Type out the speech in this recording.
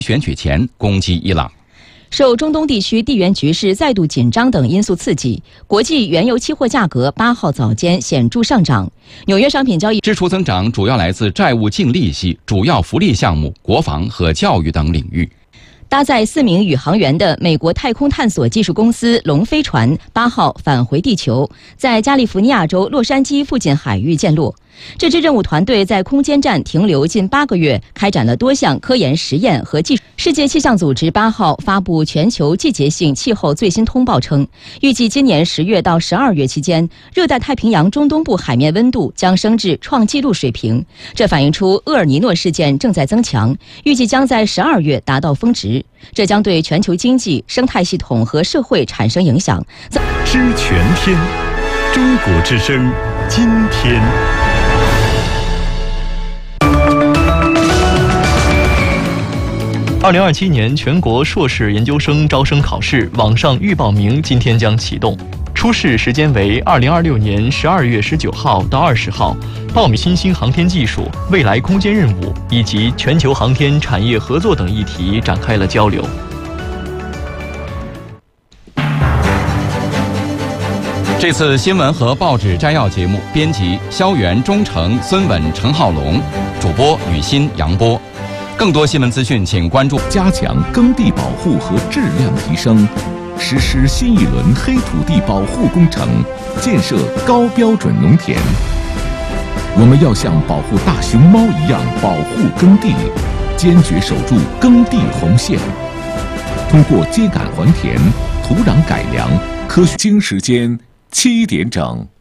选举前攻击伊朗。 受中东地区地缘局势再度紧张等因素刺激，国际原油期货价格8号早间显著上涨。纽约商品交易支出增长主要来自债务净利息、主要福利项目、国防和教育等领域。 搭载4名宇航员的美国太空探索技术公司龙飞船8号返回地球，在加利福尼亚州洛杉矶附近海域降落。这支任务团队在空间站停留近8个月，开展了多项科研实验和技术。世界气象组织8号发布全球季节性气候最新通报称，预计今年10月到12月期间，热带太平洋中东部海面温度将升至创纪录水平。这反映出厄尔尼诺事件正在增强，预计将在12月达到峰值。这将对全球经济、生态系统和社会产生影响。 知全天，中国之声，今天。2027年全国硕士研究生招生考试网上预报名今天将启动，初试时间为2026年12月19号到20号，报名新兴航天技术、未来空间任务以及全球航天产业合作等议题展开了交流。 这次新闻和报纸摘要节目，编辑肖元、钟诚、孙稳、陈浩龙，主播雨欣、杨波。更多新闻资讯，请关注。 加强耕地保护和质量提升，实施新一轮黑土地保护工程，建设高标准农田。我们要像保护大熊猫一样保护耕地，坚决守住耕地红线。通过秸秆还田、土壤改良、科学。京时间7点整。